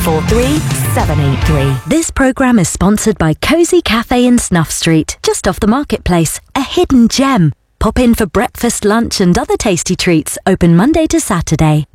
07943 783. This programme is sponsored by Cosy Cafe in Snuff Street, just off the marketplace. A hidden gem. Pop in for breakfast, lunch and other tasty treats. Open Monday to Saturday.